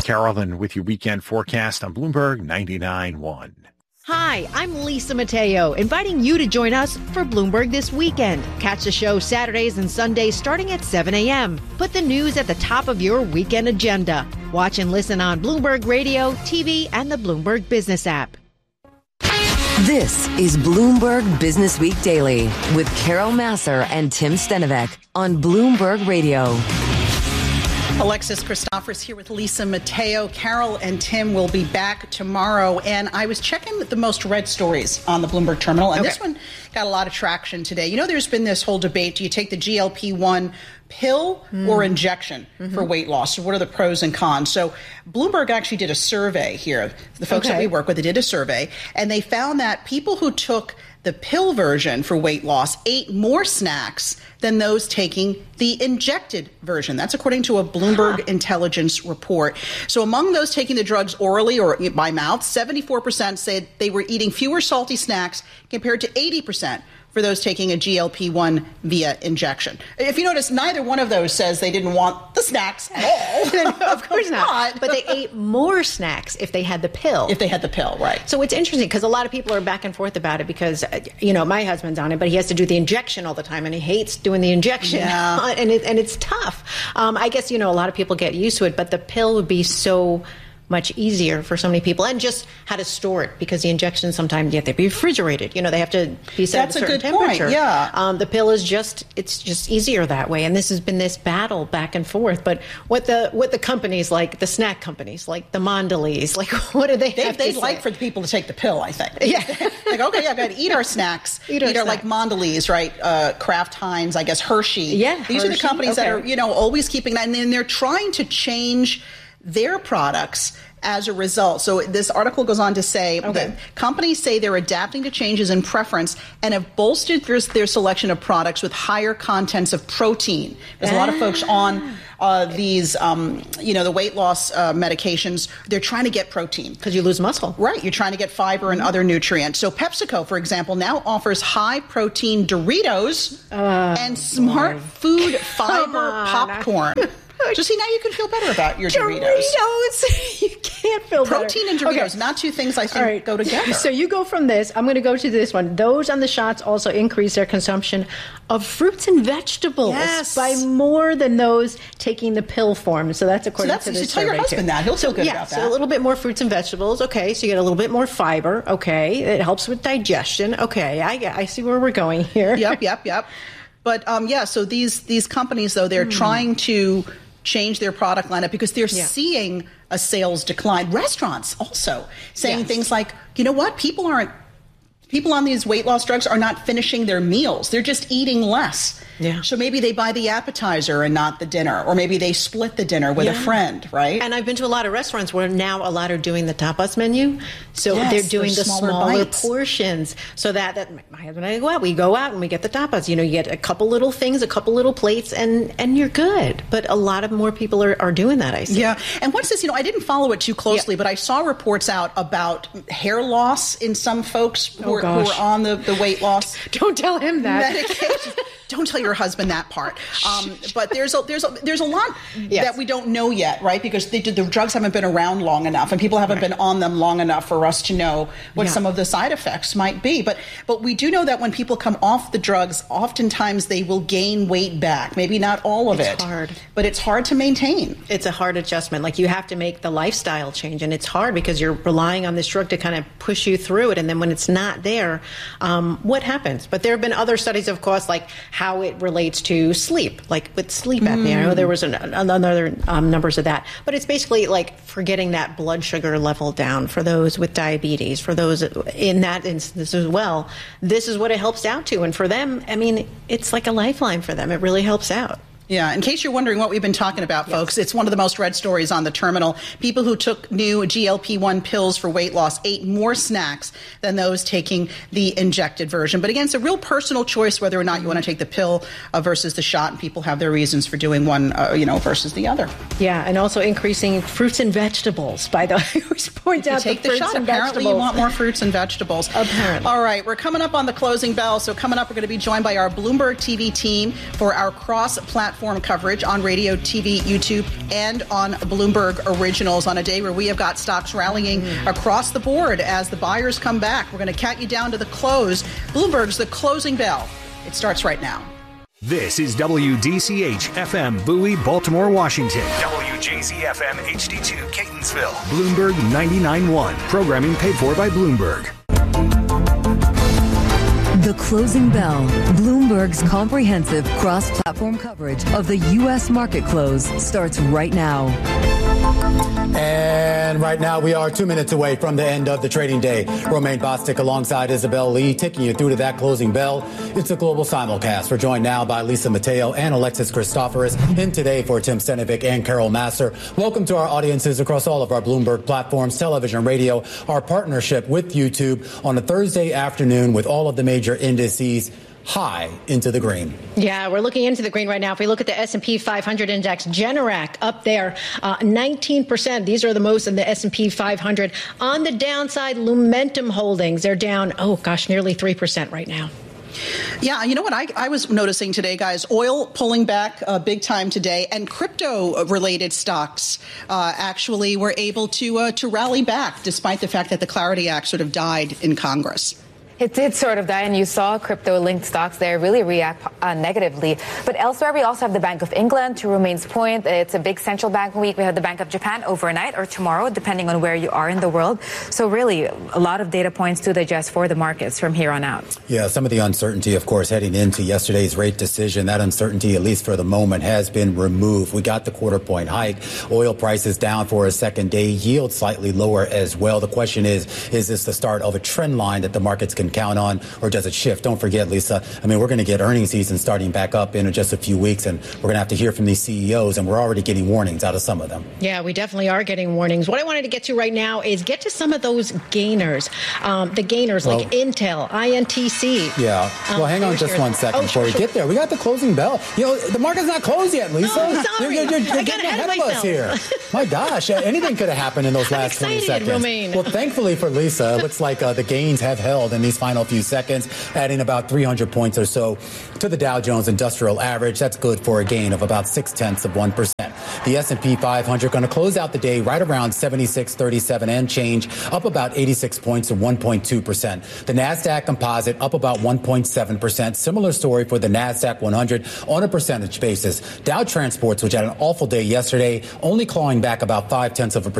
Carolyn with your weekend forecast on Bloomberg 99.1. Hi, I'm Lisa Mateo, inviting you to join us for Bloomberg This Weekend. Catch the show Saturdays and Sundays starting at 7 a.m. Put the news at the top of your weekend agenda. Watch and listen on Bloomberg Radio, TV, and the Bloomberg Business app. This is Bloomberg Business Week Daily with Carol Massar and Tim Stenovec on Bloomberg Radio. Alexis Christophers here with Lisa Mateo. Carol and Tim will be back tomorrow. And I was checking the most read stories on the Bloomberg terminal, and this one got a lot of traction today. You know, there's been this whole debate. Do you take the GLP-1 pill or injection for weight loss? So what are the pros and cons? So Bloomberg actually did a survey here. The folks that we work with, they did a survey, and they found that people who took the pill version for weight loss ate more snacks than those taking the injected version. That's according to a Bloomberg intelligence report. So among those taking the drugs orally or by mouth, 74% said they were eating fewer salty snacks compared to 80% for those taking a GLP-1 via injection. If you notice, neither one of those says they didn't want the snacks at all. Of course not. But they ate more snacks if they had the pill. If they had the pill, right. So it's interesting because a lot of people are back and forth about it because, you know, my husband's on it, but he has to do the injection all the time and he hates doing the injection. Yeah. and it's tough. I guess, you know, a lot of people get used to it, but the pill would be so much easier for so many people, and just how to store it, because the injections sometimes you have to be refrigerated. You know, they have to be set at a certain temperature. Point, yeah. The pill is just easier that way, and this has been this battle back and forth. But what the companies, like the snack companies, like the Mondelez, like what do they have to say? They'd like for the people to take the pill, I think. Yeah. Like, okay, yeah, got to eat our snacks. Eat our like Mondelez, right? Kraft Heinz, I guess Hershey. Yeah, These are the companies that are, you know, always keeping that, and then they're trying to change their products as a result. So this article goes on to say that companies say they're adapting to changes in preference and have bolstered their selection of products with higher contents of protein. There's a lot of folks on these, you know, the weight loss medications. They're trying to get protein. Because you lose muscle. Right. You're trying to get fiber and other nutrients. So PepsiCo, for example, now offers high-protein Doritos and Smart Food Fiber popcorn. So see, now you can feel better about your Doritos. You can't feel better. Protein and Doritos, not two things I think go together. So you go from this. I'm going to go to this one. Those on the shots also increase their consumption of fruits and vegetables by more than those taking the pill form. So that's according to this survey. Tell your husband that. He'll feel good about that. So a little bit more fruits and vegetables. Okay. So you get a little bit more fiber. Okay. It helps with digestion. Okay. I see where we're going here. Yep. But so these companies, though, they're trying to change their product lineup because they're seeing a sales decline. Restaurants also saying things like, you know what, people on these weight loss drugs are not finishing their meals. They're just eating less. Yeah. So maybe they buy the appetizer and not the dinner, or maybe they split the dinner with a friend, right? And I've been to a lot of restaurants where now a lot are doing the tapas menu. So they're doing the smaller portions. So that my husband and I go out. We go out and we get the tapas. You know, you get a couple little things, a couple little plates, and you're good. But a lot of more people are doing that, I see. Yeah. And what's this? You know, I didn't follow it too closely, but I saw reports out about hair loss in some folks who are on the weight loss. Don't tell him that. Medication. Don't tell your husband that part. But there's a lot that we don't know yet, right? Because the drugs haven't been around long enough, and people haven't been on them long enough for us to know what some of the side effects might be. But we do know that when people come off the drugs, oftentimes they will gain weight back. Maybe not all of it. It's hard. But it's hard to maintain. It's a hard adjustment. Like, you have to make the lifestyle change, and it's hard because you're relying on this drug to kind of push you through it. And then when it's not there, what happens? But there have been other studies, of course, like how it relates to sleep, like with sleep apnea. I know there was another numbers of that, but it's basically like for getting that blood sugar level down for those with diabetes, for those in that instance as well. This is what it helps out to, and for them, I mean, it's like a lifeline for them. It really helps out. Yeah, in case you're wondering what we've been talking about, folks, it's one of the most read stories on the terminal. People who took new GLP-1 pills for weight loss ate more snacks than those taking the injected version. But again, it's a real personal choice whether or not you want to take the pill versus the shot, and people have their reasons for doing one, versus the other. Yeah, and also increasing fruits and vegetables. By the way, I always point out take the shot. Apparently, you want more fruits and vegetables. Apparently. All right, we're coming up on the closing bell. So coming up, we're going to be joined by our Bloomberg TV team for our cross-platform cross-platform coverage on radio, TV, YouTube, and on Bloomberg Originals on a day where we have got stocks rallying across the board as the buyers come back. We're going to count you down to the close. Bloomberg's The Closing Bell. It starts right now. This is WDCH FM Bowie, Baltimore, Washington. WJZ FM HD2 Catonsville. Bloomberg 99.1. Programming paid for by Bloomberg. The Closing Bell, Bloomberg's comprehensive cross-platform coverage of the U.S. market close starts right now. And right now we are 2 minutes away from the end of the trading day. Romaine Bostick alongside Isabel Lee taking you through to that closing bell. It's a global simulcast. We're joined now by Lisa Mateo and Alexis Christoforous, in today for Tim Stenovic and Carol Massar. Welcome to our audiences across all of our Bloomberg platforms, television, radio, our partnership with YouTube on a Thursday afternoon with all of the major indices high into the green. Yeah, we're looking into the green right now. If we look at the S&P 500 index, Generac up there, 19%. These are the most in the S&P 500. On the downside, Lumentum Holdings, they're down, nearly 3% right now. Yeah, you know what I was noticing today, guys? Oil pulling back big time today, and crypto-related stocks actually were able to rally back, despite the fact that the Clarity Act sort of died in Congress. It did sort of die, and you saw crypto-linked stocks there really react negatively. But elsewhere, we also have the Bank of England. To Romaine's point, it's a big central bank week. We have the Bank of Japan overnight or tomorrow, depending on where you are in the world. So really, a lot of data points to digest for the markets from here on out. Yeah, some of the uncertainty, of course, heading into yesterday's rate decision, that uncertainty, at least for the moment, has been removed. We got the quarter-point hike. Oil prices down for a second day. Yield slightly lower as well. The question is this the start of a trend line that the markets can count on, or does it shift? Don't forget, Lisa, we're going to get earnings season starting back up in just a few weeks, and we're going to have to hear from these CEOs, and we're already getting warnings out of some of them. Yeah, we definitely are getting warnings. What I wanted to get to right now is get to some of those gainers, like Intel, INTC. Yeah. Well, hang on just 1 second before we get there. We got the closing bell. The market's not closed yet, Lisa. Oh, sorry. You're getting ahead of us here. My gosh, anything could have happened in those last 20 seconds. Romaine. Well, thankfully for Lisa, it looks like the gains have held in these final few seconds, adding about 300 points or so to the Dow Jones Industrial Average. That's good for a gain of about 0.6%. The S&P 500 going to close out the day right around 76.37 and change, up about 86 points to 1.2%. The NASDAQ Composite up about 1.7%. Similar story for the NASDAQ 100 on a percentage basis. Dow Transports, which had an awful day yesterday, only clawing back about 0.5%.